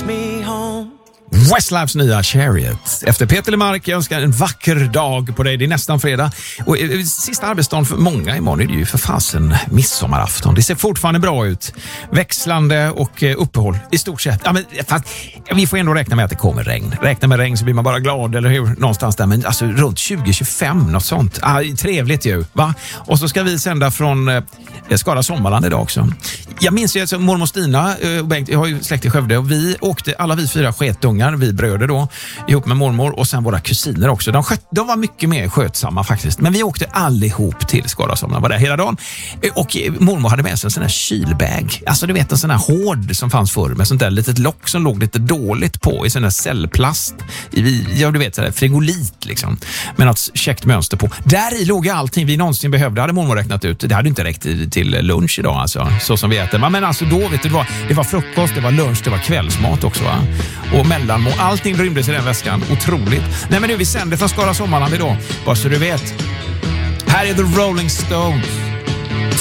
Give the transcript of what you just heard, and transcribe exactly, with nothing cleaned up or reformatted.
takes me home. Westlifes nya Chariot. Efter Peter Lemark, jag önskar en vacker dag på dig. Det är nästan fredag. Och eh, sista arbetsdagen för många imorgon är det ju för fasen midsommarafton. Det ser fortfarande bra ut. Växlande och eh, uppehåll i stort sett. Ja, men, fast, ja, vi får ändå räkna med att det kommer regn. Räkna med regn så blir man bara glad, eller hur? Någonstans där. Men alltså runt tjugo tjugofem, något sånt. Ah, trevligt ju, va? Och så ska vi sända från eh, Skara Sommarland idag också. Jag minns ju att mormor Stina och eh, Bengt, jag har ju släkt i Skövde, och vi åkte, alla vi fyra sketungar, vi bröder då, ihop med mormor och sen våra kusiner också. De, sköt, de var mycket mer skötsamma faktiskt. Men vi åkte allihop till Skara Sommarland, var där hela dagen. Och mormor hade med sig en sån här kylbag. Alltså du vet, en sån här hård som fanns förr med sånt där litet lock som låg lite dåligt på i sån här cellplast. I, ja du vet, sådär frigolit liksom. Med något käckt mönster på. Där i låg allting vi någonsin behövde, hade mormor räknat ut. Det hade inte räckt till lunch idag alltså, så som vi äter. Men alltså då vet du, det var, det var frukost, det var lunch, det var kvällsmat också, va? Och mellan allting rymdes i den väskan. Otroligt. Nej, men nu vi sänder från Skara Sommarland idag. Bara så du vet. Här är The Rolling Stones.